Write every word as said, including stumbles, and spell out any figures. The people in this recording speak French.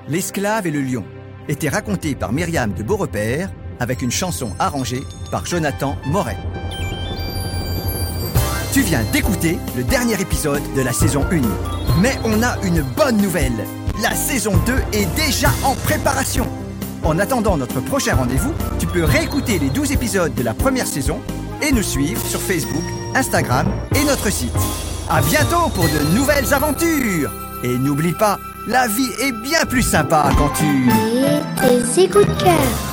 L'esclave et le lion était raconté par Myriam de Beaurepaire avec une chanson arrangée par Jonathan Moret. Tu viens d'écouter le dernier épisode de la saison un. Mais on a une bonne nouvelle. La saison deux est déjà en préparation. En attendant notre prochain rendez-vous, tu peux réécouter les douze épisodes de la première saison et nous suivre sur Facebook, Instagram et notre site. À bientôt pour de nouvelles aventures. Et n'oublie pas, la vie est bien plus sympa quand tu... Et tes écoutes de cœur.